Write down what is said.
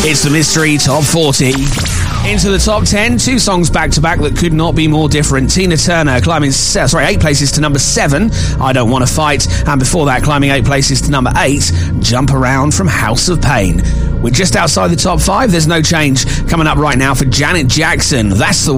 It's the Mystery Top 40. Into the top 10, 2 songs back-to-back that could not be more different. Tina Turner climbing 8 places to number 7, I Don't Want to Fight. And before that, climbing 8 places to number 8, Jump Around from House of Pain. We're just outside the top 5. There's no change coming up right now for Janet Jackson. That's the